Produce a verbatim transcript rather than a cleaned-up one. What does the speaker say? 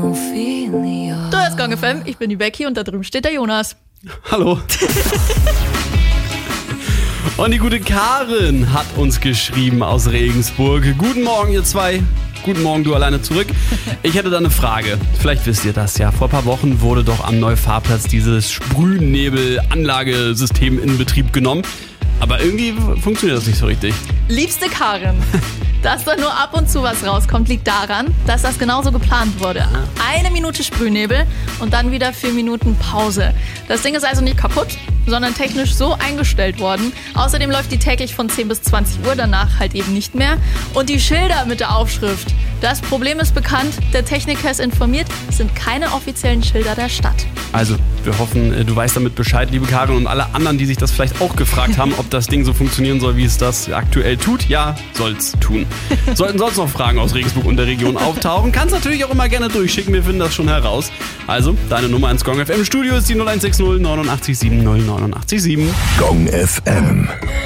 Du hörst Gong F M, ich bin die Becky und da drüben steht der Jonas. Hallo. Und die gute Karin hat uns geschrieben aus Regensburg. Guten Morgen, ihr zwei. Guten Morgen, du alleine zurück. Ich hätte da eine Frage. Vielleicht wisst ihr das ja. Vor ein paar Wochen wurde doch am Neufahrplatz dieses Sprühnebel-Anlagesystem in Betrieb genommen. Aber irgendwie funktioniert das nicht so richtig. Liebste Karin, dass da nur ab und zu was rauskommt, liegt daran, dass das genauso geplant wurde. Eine Minute Sprühnebel und dann wieder vier Minuten Pause. Das Ding ist also nicht kaputt, sondern technisch so eingestellt worden. Außerdem läuft die täglich von zehn bis zwanzig Uhr, danach halt eben nicht mehr. Und die Schilder mit der Aufschrift. Das Problem ist bekannt, der Techniker ist informiert, es sind keine offiziellen Schilder der Stadt. Also, wir hoffen, du weißt damit Bescheid, liebe Karin, und alle anderen, die sich das vielleicht auch gefragt haben, ob das Ding so funktionieren soll, wie es das aktuell tut. Ja, soll's tun. Sollten sonst noch Fragen aus Regensburg und der Region auftauchen, kannst natürlich auch immer gerne durchschicken, wir finden das schon heraus. Also, deine Nummer ins Gong F M Studio ist die null eins sechs null neun acht sieben null neun acht sieben. Gong F M.